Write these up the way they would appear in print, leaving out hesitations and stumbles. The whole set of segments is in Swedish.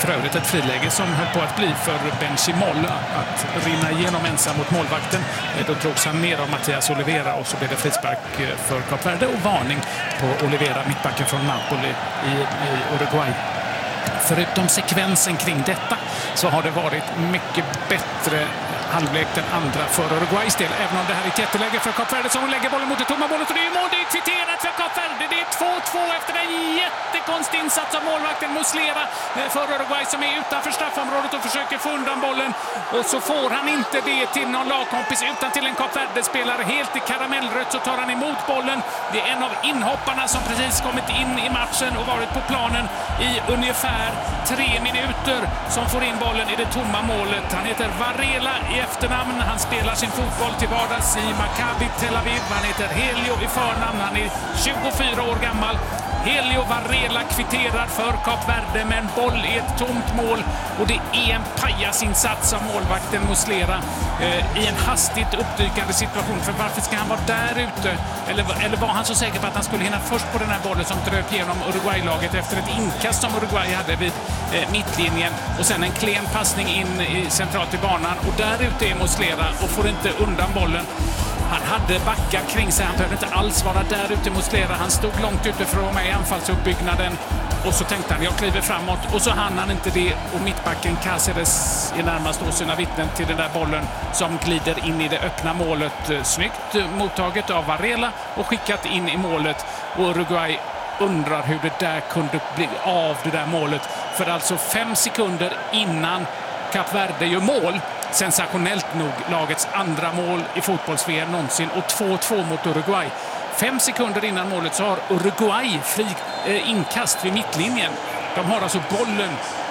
för övrigt ett friläge som höll på att bli för Benchimol att rinna igenom ensam mot målvakten. Då drogs han ner av Mattias Olivera och så blev det frispark för Kap Verde och varning på Olivera, mittbacken från Napoli i Uruguay. Förutom sekvensen kring detta så har det varit mycket bättre halvlek den andra för Uruguays del. Även om det här är ett jätteläge för Kap Verde som lägger bollen mot det tomma målet. Och det är mål, det är kvitterat för Kap Verde. Det är 2-2 efter en jättekonstig insats av målvakten Muslera för Uruguay som är utanför straffområdet och försöker få undan bollen. Och så får han inte det till någon lagkompis utan till en Kap Verde-spelare. Helt i karamellrött så tar han emot bollen. Det är en av inhopparna som precis kommit in i matchen och varit på planen i ungefär 3 minuter som får in bollen i det tomma målet. Han heter Varela i efternamn. Han spelar sin fotboll till vardags i Maccabi Tel Aviv. Han heter Helio i förnamn. Han är 24 år gammal. Helio Varela kvitterar för Kap Verde med en boll i ett tomt mål. Och det är en pajasinsats av målvakten Muslera i en hastigt uppdykande situation. För varför ska han vara där ute? Eller var han så säker på att han skulle hinna först på den här bollen som dröp genom Uruguay-laget efter ett inkast som Uruguay hade vid mittlinjen. Och sen en klen passning in centralt i banan. Och där ute är Muslera och får inte undan bollen. Han hade backar kring sig, han behövde inte alls vara där ute mot Muslera. Han stod långt ute för att vara med i anfallsuppbyggnaden. Och så tänkte han, jag kliver framåt. Och så hann han inte det. Och mittbacken Cáceres är närmast åsyna vittnen till den där bollen som glider in i det öppna målet. Snyggt mottaget av Varela och skickat in i målet. Och Uruguay undrar hur det där kunde bli av det där målet. För alltså 5 sekunder innan Kap Verde gör mål, sensationellt nog lagets andra mål i fotbolls-VM någonsin och 2-2 mot Uruguay. 5 sekunder innan målet så har Uruguay fri inkast vid mittlinjen. De har alltså bollen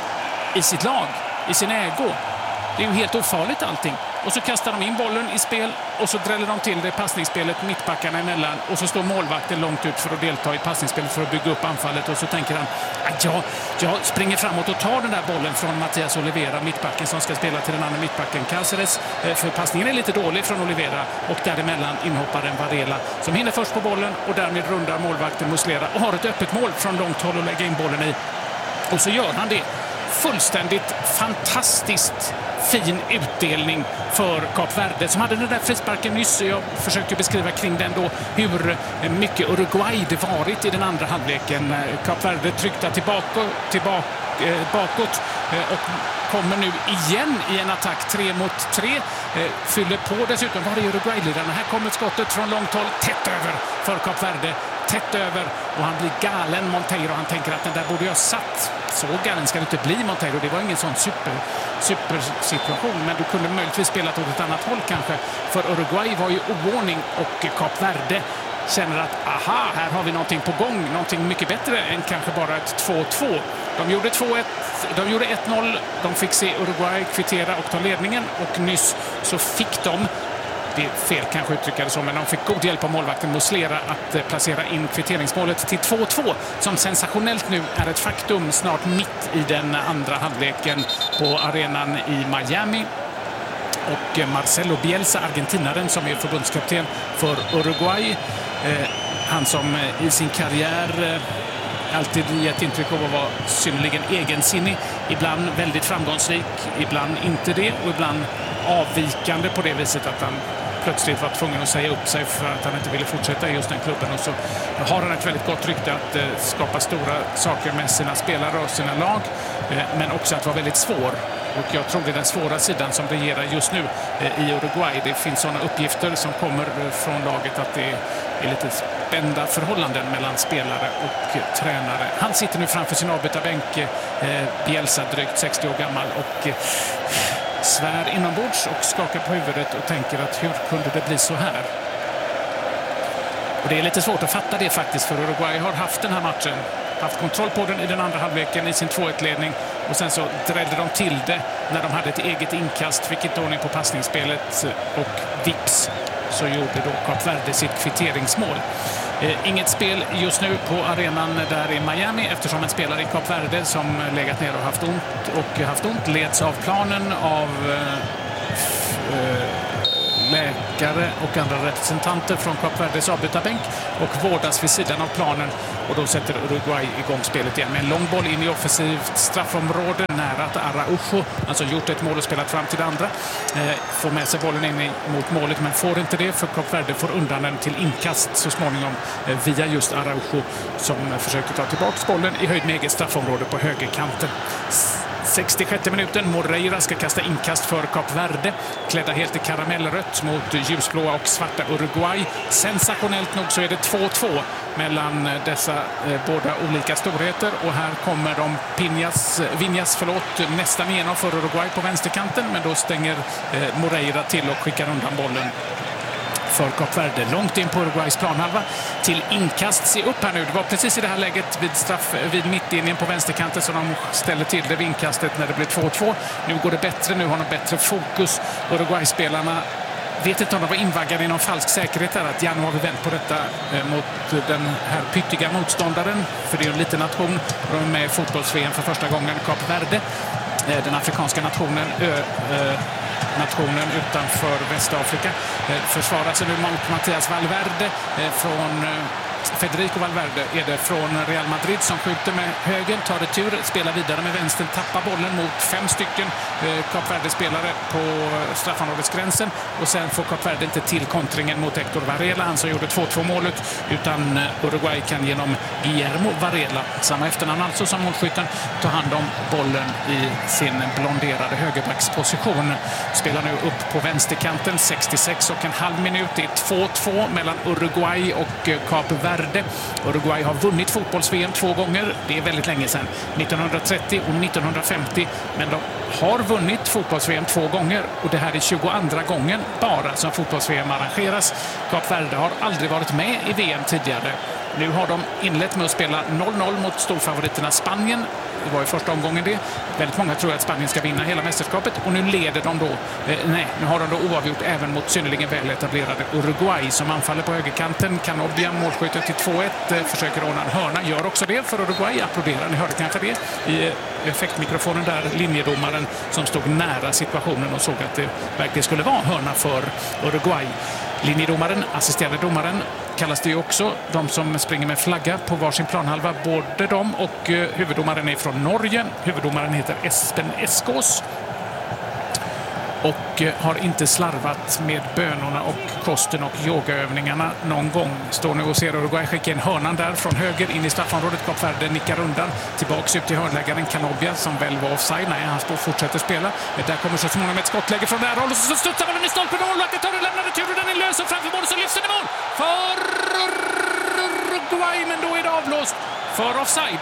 i sitt lag, i sin ägo. Det är ju helt ofarligt allting. Och så kastar de in bollen i spel och så dräller de till det passningsspelet mittbackarna emellan. Och så står målvakten långt ut för att delta i passningsspelet för att bygga upp anfallet. Och så tänker han att jag springer framåt och tar den där bollen från Mattias Olivera, mittbacken som ska spela till den andra mittbacken Cáceres. För passningen är lite dålig från Olivera och däremellan inhopparen Varela som hinner först på bollen och därmed rundar målvakten Muslera och har ett öppet mål från långt håll att lägga in bollen i. Och så gör han det. Fullständigt fantastiskt fin utdelning för Kap Verde som hade den där frisparken nyss. Jag försökte beskriva kring den då hur mycket Uruguay det varit i den andra halvleken. Kap Verde tryckte bakåt och kommer nu igen i en attack 3 mot 3. Fyller på dessutom. Var är Uruguay-ledarna? Här kommer skottet från långt håll. Tätt över för Kap Verde. Tätt över och han blir galen Monteiro. Han tänker att den där borde jag satt. Så galen ska det inte bli Monteiro. Det var ingen sån supersituation. Men du kunde möjligtvis spela åt ett annat håll kanske. För Uruguay var ju oordning och Kap Verde känner att aha, här har vi någonting på gång. Någonting mycket bättre än kanske bara ett 2-2. De gjorde 2-1, de gjorde 1-0. De fick se Uruguay kvittera och ta ledningen. Och nyss så fick de, det är fel kanske uttrycka det så, men de fick god hjälp av målvakten Muslera att placera in kvitteringsmålet till 2-2 som sensationellt nu är ett faktum snart mitt i den andra halvleken på arenan i Miami. Och Marcelo Bielsa, argentinaren som är förbundskapten för Uruguay, han som i sin karriär alltid gett intryck av att vara synnerligen egensinnig, ibland väldigt framgångsrik, ibland inte det och ibland avvikande på det viset att han plötsligt var tvungen att säga upp sig för att han inte ville fortsätta i just den klubben. Och så har han ett väldigt gott rykte att skapa stora saker med sina spelare och sina lag, men också att vara väldigt svår. Och jag tror det är den svåra sidan som regerar just nu i Uruguay. Det finns sådana uppgifter som kommer från laget att det är lite spända förhållanden mellan spelare och tränare. Han sitter nu framför sin avbytarbänk, Bielsa, drygt 60 år gammal, och svär inombords och skakar på huvudet och tänker att hur kunde det bli så här? Och det är lite svårt att fatta det faktiskt, för Uruguay har haft den här matchen, haft kontroll på den i den andra halvleken i sin 2-1-ledning och sen så drällde de till det när de hade ett eget inkast, fick inte ordning på passningsspelet och vips så gjorde då Kap Verde sitt kvitteringsmål. Inget spel just nu på arenan där i Miami eftersom en spelare i Kap Verde som legat ner och haft ont leds av planen av läkare och andra representanter från Kap Verdes avbytarbänk och vårdas vid sidan av planen. Och då sätter Uruguay igång spelet igen med en lång boll in i offensivt straffområde nära att Araujo, alltså gjort ett mål och spelat fram till det andra, får med sig bollen in mot målet, men får inte det för Kap Verde får undan den till inkast så småningom via just Araujo som försöker ta tillbaka bollen i höjd med eget straffområde på högerkanten. 66 minuten. Moreira ska kasta inkast för Kap Verde. Klädda helt i karamellrött mot ljusblåa och svarta Uruguay. Sensationellt nog så är det 2-2 mellan dessa båda olika storheter. Och här kommer de Viñas nästan igenom för Uruguay på vänsterkanten. Men då stänger Moreira till och skickar undan bollen för Kap Verde. Långt in på Uruguays planhalva till inkast. Se upp här nu. Det var precis i det här läget vid mittlinjen på vänsterkanten som de ställer till det vid inkastet när det blir 2-2. Nu går det bättre. Nu har de bättre fokus. Uruguay-spelarna vet inte om de var invaggade i någon falsk säkerhet här. Att nu har vi vänt på detta mot den här pyttiga motståndaren. För det är en liten nation. De är med i fotbolls-VM för första gången. Kap Verde. Den afrikanska nationen utanför Västafrika försvarar sig nu mot Mattias Valverde från Federico Valverde är det från Real Madrid som skjuter med höger, tar retur, spelar vidare med vänstern, tappar bollen mot 5 stycken Kap Verde-spelare på straffområdesgränsen och sen får Kap Verde inte till kontringen mot Héctor Varela, han som gjorde 2-2-målet, utan Uruguay kan genom Guillermo Varela, samma efternamn alltså som målskytten, ta hand om bollen i sin blonderade högerbacksposition. Spelar nu upp på vänsterkanten, 66,5 minut. Det är 2-2 mellan Uruguay och Kap Verde. Uruguay har vunnit fotbolls-VM 2 gånger. Det är väldigt länge sedan. 1930 och 1950. Men de har vunnit fotbolls-VM 2 gånger. Och det här är 22:a gången bara som fotbolls-VM arrangeras. Kap Verde har aldrig varit med i VM tidigare. Nu har de inlett med att spela 0-0 mot storfavoriterna Spanien. Det var i första omgången det. Väldigt många tror att Spanien ska vinna hela mästerskapet. Och nu leder de då, nu har de då oavgjort även mot synnerligen väl etablerade Uruguay som anfaller på högerkanten. Canobia, målskytten till 2-1, försöker ordna en hörna. Gör också det för Uruguay. Applåderar, ni hörde kanske det i effektmikrofonen där. Linjedomaren som stod nära situationen och såg att det verkligen skulle vara hörna för Uruguay. Linjedomaren, assisterande domaren kallas det ju också. De som springer med flagga på varsin planhalva, både de och huvuddomaren är från Norge. Huvuddomaren heter Espen Eskås och har inte slarvat med bönorna och kosten och yogaövningarna någon gång. Står nu och ser Uruguay skicka in hörnan där från höger in i straffområdet. Kap Verde nickar undan. Tillbaks ut till hörnläggaren Canobia som väl var offside. Nej, han fortsätter spela. Där kommer så småningom ett skottläge från där håll och så studsar bollen i stolpen och målvakten tar och lämnar returen. Den är lös och framför målet så lyfts den i mål för Uruguay, men då är det avblåst för offside.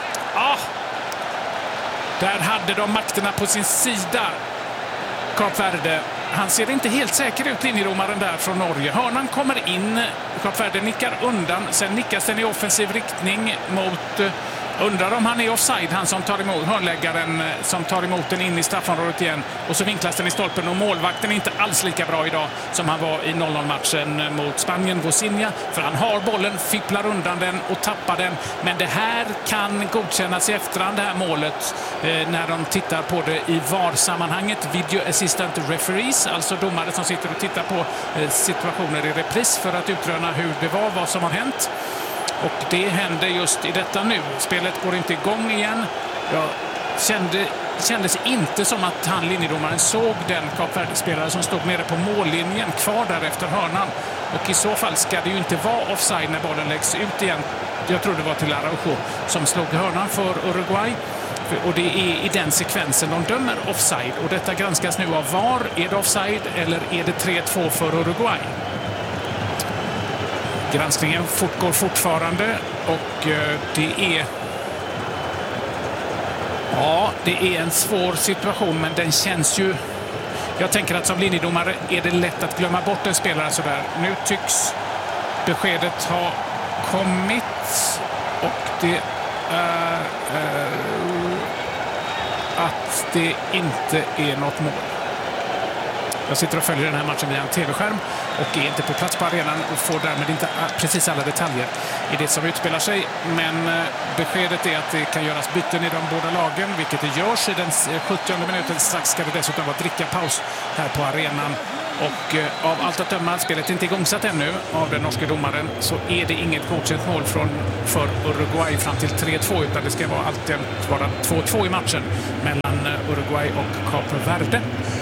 Där hade de makterna på sin sida. Kap Verde, han ser inte helt säker ut, linjedomaren där från Norge. Hörnan kommer in, Kap Verde nickar undan, sen nickas den i offensiv riktning mot, undrar om han är offside, han som tar emot, hörnläggaren som tar emot den in i straffområdet igen. Och så vinklas den i stolpen och målvakten är inte alls lika bra idag som han var i 0-0-matchen mot Spanien, Vosinha. För han har bollen, fipplar undan den och tappar den. Men det här kan godkännas i efterhand, det här målet, när de tittar på det i VAR-sammanhanget. Video Assistant Referees, alltså domare som sitter och tittar på situationer i repris för att utröna hur det var, vad som har hänt. Och det händer just i detta nu. Spelet går inte igång igen. Jag kändes inte som att han, linjedomaren, såg den Kap Verde-spelare som stod nere på mållinjen kvar där efter hörnan. Och i så fall ska det ju inte vara offside när bollen läggs ut igen. Jag tror det var till Araujo som slog hörnan för Uruguay. Och det är i den sekvensen de dömer offside. Och detta granskas nu av VAR. Är det offside eller är det 3-2 för Uruguay? Granskningen fortgår fortfarande och det är en svår situation, men den känns ju... Jag tänker att som linjedomare är det lätt att glömma bort en spelare sådär. Nu tycks beskedet ha kommit och det är att det inte är något mål. Jag sitter och följer den här matchen via en tv-skärm och är inte på plats på arenan och får därmed inte precis alla detaljer i det som utspelar sig. Men beskedet är att det kan göras byten i de båda lagen, vilket det görs i den 70:e minuten. Strax ska det dessutom vara drickapaus här på arenan. Och av allt att döma, spelet är inte igångsatt ännu av den norska domaren, så är det inget godkänt mål för Uruguay fram till 3-2, utan det ska alltid vara 2-2 i matchen mellan Uruguay och Kap Verde.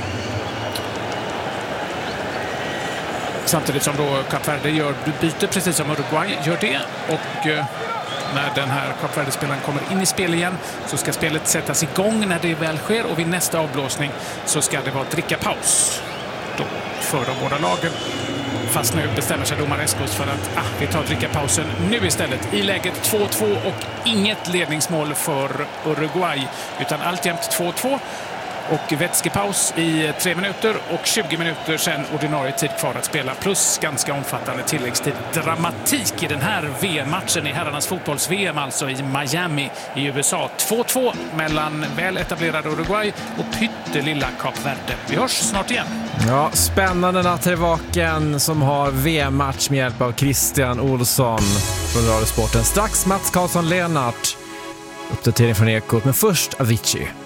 Samtidigt som då Kap Verde gör byte precis som Uruguay gör det, och när den här Kap Verde-spelaren kommer in i spel igen så ska spelet sättas igång när det väl sker, och vid nästa avblåsning så ska det vara drickapaus då för de båda lagen. Fast nu bestämmer sig domare Eskos för att vi tar drickapausen nu istället. I läget 2-2 och inget ledningsmål för Uruguay, utan alltjämt 2-2. Och vätskepaus i 3 minuter och 20 minuter sedan ordinarie tid kvar att spela, plus ganska omfattande tilläggstid. Dramatik i den här VM-matchen i herrarnas fotbolls-VM, alltså i Miami i USA. 2-2 mellan väl etablerade Uruguay och pyttelilla Kap Verde. Vi hörs snart igen. Ja, spännande natt till vaken som har VM-match med hjälp av Christian Olsson från Radiosporten. Strax Mats Karlsson-Lennart. Uppdatering från Ekot, men först Avicii.